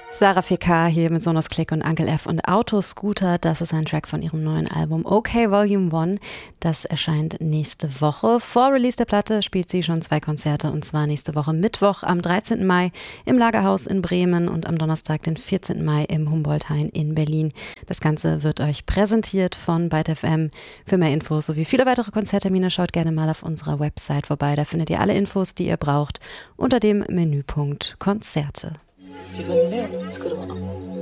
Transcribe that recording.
Sarah 4K hier mit Sonos Click und Uncle F und Autoscooter. Das ist ein Track von ihrem neuen Album OK Volume 1. Das erscheint nächste Woche. Vor Release der Platte spielt sie schon 2 Konzerte, und zwar nächste Woche Mittwoch am 13. Mai im Lagerhaus in Bremen und am Donnerstag, den 14. Mai im Humboldt-Hain in Berlin. Das Ganze wird euch präsentiert von Byte FM. Für mehr Infos sowie viele weitere Konzerttermine schaut gerne mal auf unserer Website vorbei. Da findet ihr alle Infos, die ihr braucht, unter dem Menüpunkt Konzerte. 自分で作るもの